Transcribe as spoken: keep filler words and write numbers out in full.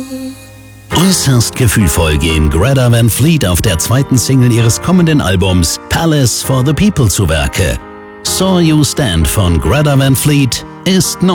Äußerst gefühlvoll gehen Greta Van Fleet auf der zweiten Single ihres kommenden Albums Palace for the People zu Werke. Saw You Stand von Greta Van Fleet ist